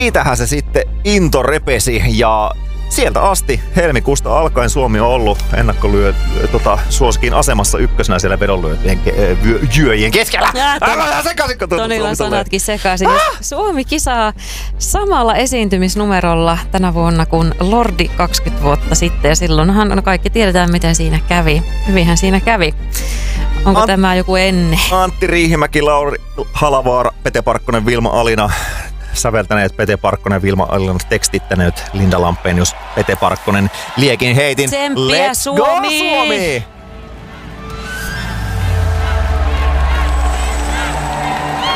siitähän se sitten into repesi ja sieltä asti helmikuusta alkaen Suomi on ollut suosikin asemassa ykkösenä siellä vedonlyöjien keskellä. Tonilla sanatkin sekaisin. Suomi kisaa samalla esiintymisnumerolla tänä vuonna kuin Lordi 20 vuotta sitten. Ja silloinhan kaikki tiedetään, miten siinä kävi. Hyvinhän siinä kävi. Onko tämä joku enne? Antti Riihimäki, Lauri Halavaara, Pete Parkkonen, Vilma Alina. Säveltäneet Pete Parkkonen, Vilma Alina, tekstittäneet Linda Lampenius, Pete Parkkonen, liekin heitin. Tsemppiä Let's Suomi! go Suomi!